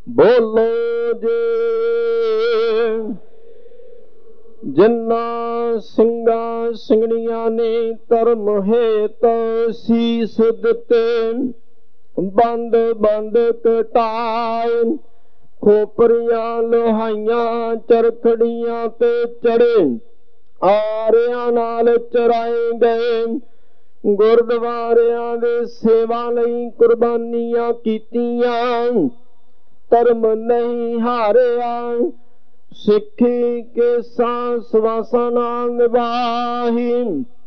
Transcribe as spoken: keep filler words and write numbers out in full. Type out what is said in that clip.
ਬੋਲੋ ਜੇ ਜਿਨ੍ਹਾਂ ਸਿੰਘਾਂ ਸਿੰਘਣੀਆਂ ਨੇ ਧਰਮ ਹੇਤ ਸੀਸ ਦਿੱਤੇ, ਬੰਦ ਬੰਦ ਕਟਾਏ, ਖੋਪਰੀਆਂ ਲੋਹਾਈਆਂ ਚਰਖੜੀਆਂ ਤੇ ਚੜੇ, ਆਰਿਆਂ ਨਾਲ ਚਰਾਏ ਗਏ, ਗੁਰਦੁਆਰਿਆਂ ਦੇ ਸੇਵਾ ਲਈ ਕੁਰਬਾਨੀਆਂ ਕੀਤੀਆਂ, ਧਰਮ ਨਹੀਂ ਹਾਰਿਆ, ਸਿੱਖੀ ਕੇ ਸਾਸ ਵਾਸਾਂ ਨਾਲ ਨਿਭਾਹੀ।